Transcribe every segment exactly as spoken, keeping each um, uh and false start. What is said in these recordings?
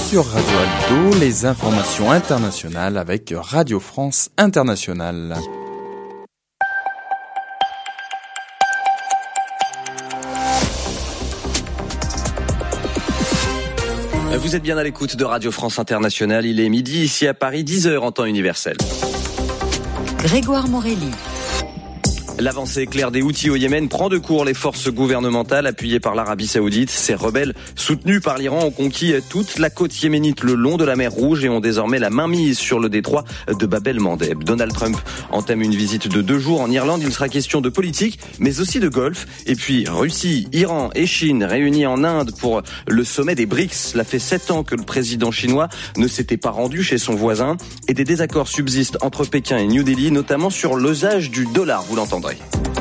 sur Radio Alto, les informations internationales avec Radio France Internationale. Vous êtes bien à l'écoute de Radio France Internationale, il est midi ici à Paris, dix heures en temps universel. Grégoire Morelli. L'avancée éclair des Houthis au Yémen prend de court les forces gouvernementales appuyées par l'Arabie Saoudite. Ces rebelles, soutenus par l'Iran, ont conquis toute la côte yéménite le long de la mer Rouge et ont désormais la mainmise sur le détroit de Bab el-Mandeb. Donald Trump entame une visite de deux jours en Irlande. Il sera question de politique, mais aussi de golf. Et puis Russie, Iran et Chine réunis en Inde pour le sommet des BRICS. Cela fait sept ans que le président chinois ne s'était pas rendu chez son voisin. Et des désaccords subsistent entre Pékin et New Delhi, notamment sur l'usage du dollar, vous l'entendrez.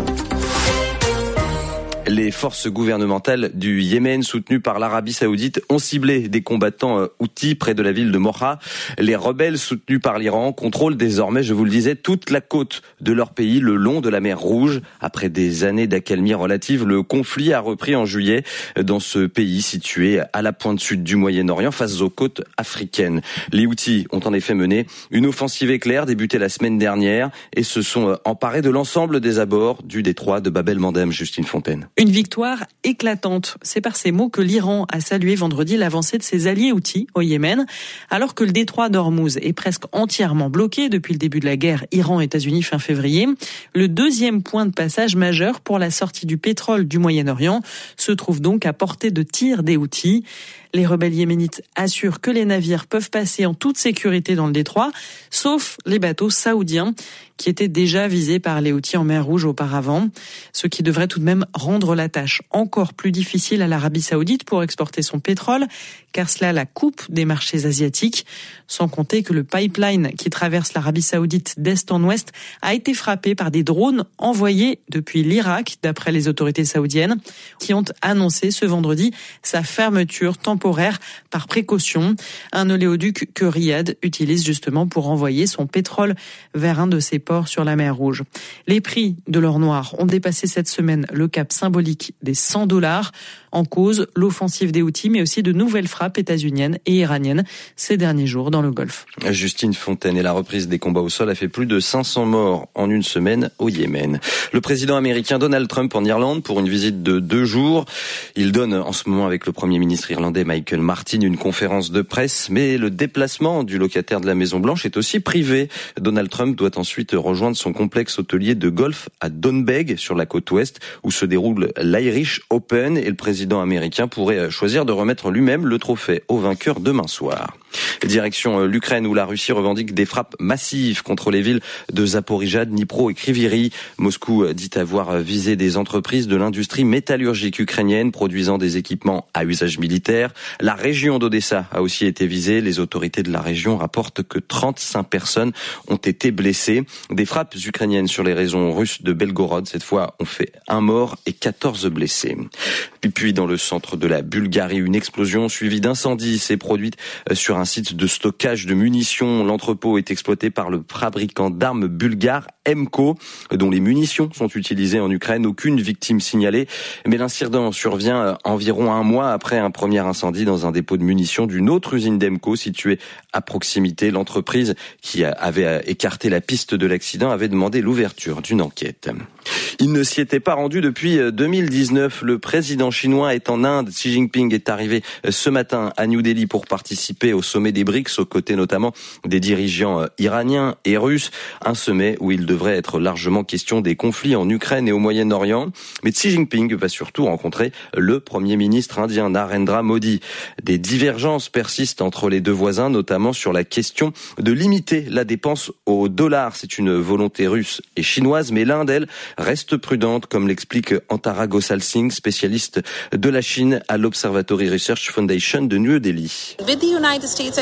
Les forces gouvernementales du Yémen, soutenues par l'Arabie Saoudite, ont ciblé des combattants houthis près de la ville de Mocha. Les rebelles, soutenus par l'Iran, contrôlent désormais, je vous le disais, toute la côte de leur pays, le long de la mer Rouge. Après des années d'accalmie relative, le conflit a repris en juillet dans ce pays situé à la pointe sud du Moyen-Orient, face aux côtes africaines. Les Houthis ont en effet mené une offensive éclair débutée la semaine dernière et se sont emparés de l'ensemble des abords du détroit de Bab el-Mandeb. Justine Fontaine. Une victoire éclatante. C'est par ces mots que l'Iran a salué vendredi l'avancée de ses alliés houthis au Yémen, alors que le détroit d'Ormuz est presque entièrement bloqué depuis le début de la guerre Iran-États-Unis fin février. Le deuxième point de passage majeur pour la sortie du pétrole du Moyen-Orient se trouve donc à portée de tir des Houthis. Les rebelles yéménites assurent que les navires peuvent passer en toute sécurité dans le détroit, sauf les bateaux saoudiens qui étaient déjà visés par les Houthis en mer Rouge auparavant, ce qui devrait tout de même rendre la tâche encore plus difficile à l'Arabie Saoudite pour exporter son pétrole, car cela la coupe des marchés asiatiques, sans compter que le pipeline qui traverse l'Arabie Saoudite d'est en ouest a été frappé par des drones envoyés depuis l'Irak, d'après les autorités saoudiennes, qui ont annoncé ce vendredi sa fermeture temporaire par précaution, un oléoduc que Riyad utilise justement pour envoyer son pétrole vers un de ses ports sur la mer Rouge. Les prix de l'or noir ont dépassé cette semaine le cap symbolique des cent dollars. En cause, l'offensive des Houthis, mais aussi de nouvelles frappes états-uniennes et iraniennes ces derniers jours dans le Golfe. Justine Fontaine, et la reprise des combats au sol a fait plus de cinq cents morts en une semaine au Yémen. Le président américain Donald Trump en Irlande pour une visite de deux jours. Il donne en ce moment avec le premier ministre irlandais Michael Martin une conférence de presse, mais le déplacement du locataire de la Maison-Blanche est aussi privé. Donald Trump doit ensuite rejoindre son complexe hôtelier de golf à Doonbeg, sur la côte ouest, où se déroule l'Irish Open, et le président américain pourrait choisir de remettre lui-même le trophée au vainqueur demain soir. Direction l'Ukraine, où la Russie revendique des frappes massives contre les villes de Zaporijia, Dnipro et Kryvyi. Moscou dit avoir visé des entreprises de l'industrie métallurgique ukrainienne produisant des équipements à usage militaire. La région d'Odessa a aussi été visée. Les autorités de la région rapportent que trente-cinq personnes ont été blessées. Des frappes ukrainiennes sur les régions russes de Belgorod, cette fois, ont fait un mort et quatorze blessés. Et puis, dans le centre de la Bulgarie, une explosion suivie d'incendie s'est produite sur un site de stockage de munitions. L'entrepôt est exploité par le fabricant d'armes bulgare Emco, dont les munitions sont utilisées en Ukraine. Aucune victime signalée, mais l'incident survient environ un mois après un premier incendie dans un dépôt de munitions d'une autre usine d'Emco située à proximité. L'entreprise, qui avait écarté la piste de l'accident, avait demandé l'ouverture d'une enquête. Il ne s'y était pas rendu depuis deux mille dix-neuf. Le président chinois est en Inde. Xi Jinping est arrivé ce matin à New Delhi pour participer au sommet des BRICS, aux côtés notamment des dirigeants iraniens et russes. Un sommet où il devrait être largement question des conflits en Ukraine et au Moyen-Orient. Mais Xi Jinping va surtout rencontrer le premier ministre indien Narendra Modi. Des divergences persistent entre les deux voisins, notamment sur la question de limiter la dépense au dollar. C'est une volonté russe et chinoise, mais l'Inde, elle, reste prudente, comme l'explique Antara Gosal Singh, spécialiste de la Chine à l'Observatory Research Foundation de New Delhi.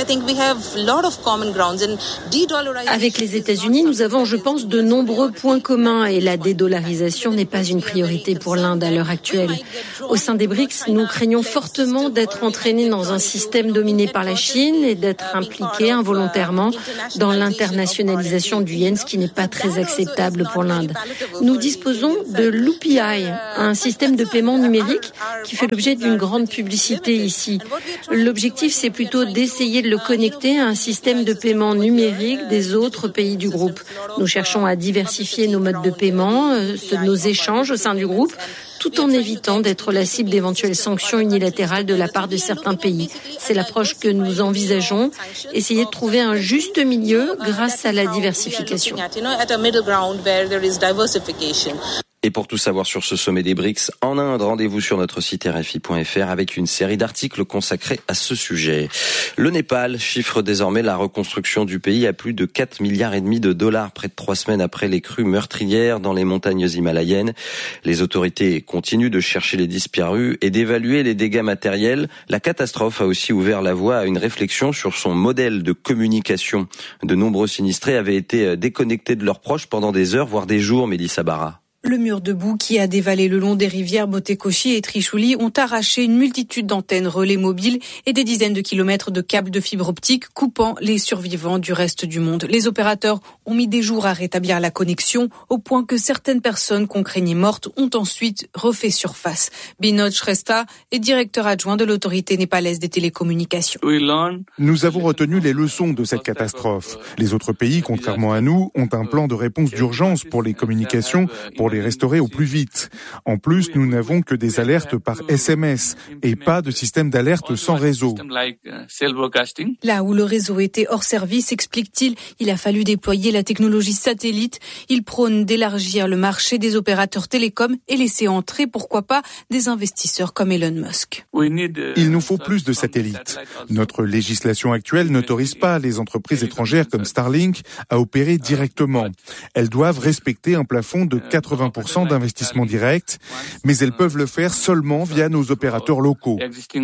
Avec les États-Unis, nous avons, je pense, de nombreux points communs et la dédollarisation n'est pas une priorité pour l'Inde à l'heure actuelle. Au sein des B R I C S, nous craignons fortement d'être entraînés dans un système dominé par la Chine et d'être impliqués involontairement dans l'internationalisation du yen, ce qui n'est pas très acceptable pour l'Inde. Nous disposons de l'U P I, un système de paiement numérique qui fait l'objet d'une grande publicité ici. L'objectif, c'est plutôt d'essayer de le connecter à un système de paiement numérique des autres pays du groupe. Nous cherchons à diversifier nos modes de paiement, euh, nos échanges au sein du groupe, tout en évitant d'être la cible d'éventuelles sanctions unilatérales de la part de certains pays. C'est l'approche que nous envisageons, essayer de trouver un juste milieu grâce à la diversification. Et pour tout savoir sur ce sommet des B R I C S en Inde, rendez-vous sur notre site R F I point F R avec une série d'articles consacrés à ce sujet. Le Népal chiffre désormais la reconstruction du pays à plus de quatre milliards et demi de dollars, près de trois semaines après les crues meurtrières dans les montagnes himalayennes. Les autorités continuent de chercher les disparus et d'évaluer les dégâts matériels. La catastrophe a aussi ouvert la voie à une réflexion sur son modèle de communication. De nombreux sinistrés avaient été déconnectés de leurs proches pendant des heures, voire des jours, Mélissa Barra. Le mur de boue qui a dévalé le long des rivières Botekoshi et Trishuli ont arraché une multitude d'antennes relais mobiles et des dizaines de kilomètres de câbles de fibre optique coupant les survivants du reste du monde. Les opérateurs ont mis des jours à rétablir la connexion au point que certaines personnes qu'on craignait mortes ont ensuite refait surface. Binod Shrestha est directeur adjoint de l'autorité népalaise des télécommunications. Nous avons retenu les leçons de cette catastrophe. Les autres pays, contrairement à nous, ont un plan de réponse d'urgence pour les communications, pour les les restaurer au plus vite. En plus, nous n'avons que des alertes par S M S et pas de système d'alerte sans réseau. Là où le réseau était hors service, explique-t-il, il a fallu déployer la technologie satellite. Il prône d'élargir le marché des opérateurs télécoms et laisser entrer, pourquoi pas, des investisseurs comme Elon Musk. Il nous faut plus de satellites. Notre législation actuelle n'autorise pas les entreprises étrangères comme Starlink à opérer directement. Elles doivent respecter un plafond de quatre-vingts pour cent d'investissement direct, mais elles peuvent le faire seulement via nos opérateurs locaux.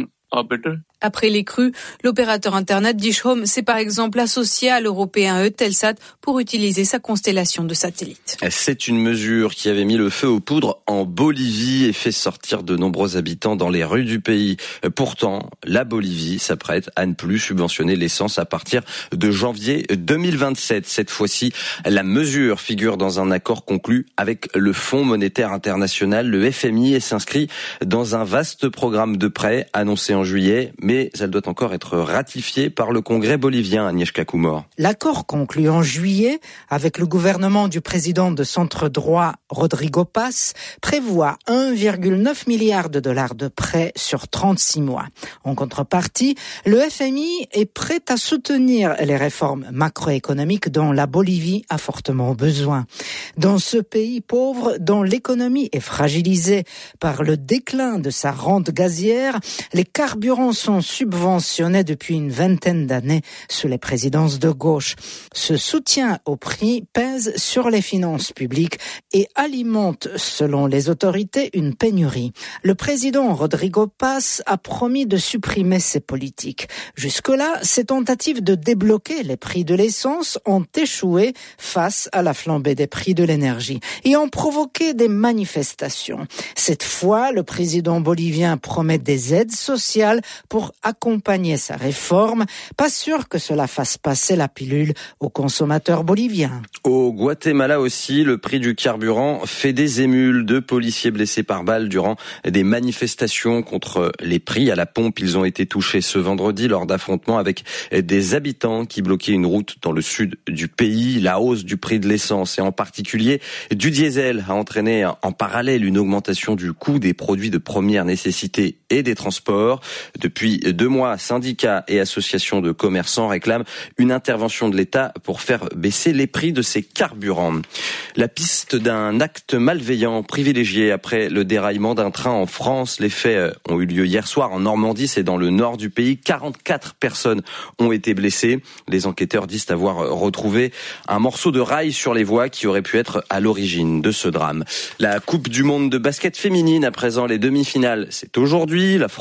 Après les crues, l'opérateur Internet Dish Home s'est par exemple associé à l'européen Eutelsat pour utiliser sa constellation de satellites. C'est une mesure qui avait mis le feu aux poudres en Bolivie et fait sortir de nombreux habitants dans les rues du pays. Pourtant, la Bolivie s'apprête à ne plus subventionner l'essence à partir de janvier deux mille vingt-sept. Cette fois-ci, la mesure figure dans un accord conclu avec le Fonds monétaire international, le F M I, et s'inscrit dans un vaste programme de prêts annoncé en juillet, mais elle doit encore être ratifiée par le Congrès bolivien, Agnieszka Kumor. L'accord conclu en juillet avec le gouvernement du président de centre-droit Rodrigo Paz prévoit un virgule neuf milliard de dollars de prêts sur trente-six mois. En contrepartie, le F M I est prêt à soutenir les réformes macroéconomiques dont la Bolivie a fortement besoin. Dans ce pays pauvre dont l'économie est fragilisée par le déclin de sa rente gazière, les carburants sont subventionnés depuis une vingtaine d'années sous les présidences de gauche. Ce soutien au prix pèse sur les finances publiques et alimente, selon les autorités, une pénurie. Le président Rodrigo Paz a promis de supprimer ces politiques. Jusque-là, ces tentatives de débloquer les prix de l'essence ont échoué face à la flambée des prix de l'énergie et ont provoqué des manifestations. Cette fois, le président bolivien promet des aides sociales pour accompagner sa réforme. Pas sûr que cela fasse passer la pilule aux consommateurs boliviens. Au Guatemala aussi, le prix du carburant fait des émules. Deux policiers blessés par balle durant des manifestations contre les prix à la pompe. Ils ont été touchés ce vendredi lors d'affrontements avec des habitants qui bloquaient une route dans le sud du pays. La hausse du prix de l'essence et en particulier du diesel a entraîné en parallèle une augmentation du coût des produits de première nécessité et des transports. Depuis deux mois, syndicats et associations de commerçants réclament une intervention de l'État pour faire baisser les prix de ces carburants. La piste d'un acte malveillant privilégié après le déraillement d'un train en France. Les faits ont eu lieu hier soir en Normandie, c'est dans le nord du pays. quarante-quatre personnes ont été blessées. Les enquêteurs disent avoir retrouvé un morceau de rail sur les voies qui aurait pu être à l'origine de ce drame. La Coupe du monde de basket féminine, à présent les demi-finales, c'est aujourd'hui. La France joue contre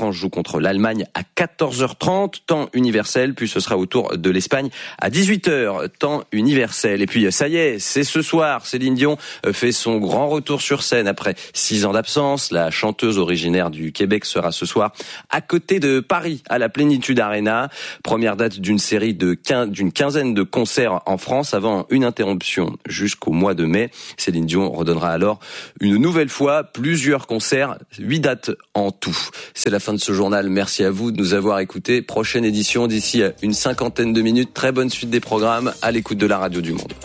contre l'Allemagne à quatorze heures trente, temps universel, puis ce sera au tour de l'Espagne à dix-huit heures, temps universel. Et puis ça y est, c'est ce soir, Céline Dion fait son grand retour sur scène après six ans d'absence. La chanteuse originaire du Québec sera ce soir à côté de Paris, à la Plénitude Arena. Première date d'une série de quinze, d'une quinzaine de concerts en France avant une interruption jusqu'au mois de mai. Céline Dion redonnera alors une nouvelle fois plusieurs concerts, huit dates en tout. C'est la fin de ce journal. Merci à vous de nous avoir écoutés. Prochaine édition d'ici une cinquantaine de minutes. Très bonne suite des programmes à l'écoute de la radio du Monde.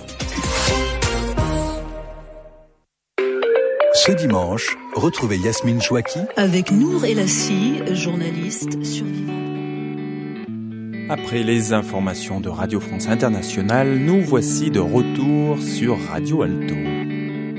Ce dimanche, retrouvez Yasmine Chouaki avec Nour Elassi, journaliste survivant. Après les informations de Radio France Internationale, nous voici de retour sur Radio Alto.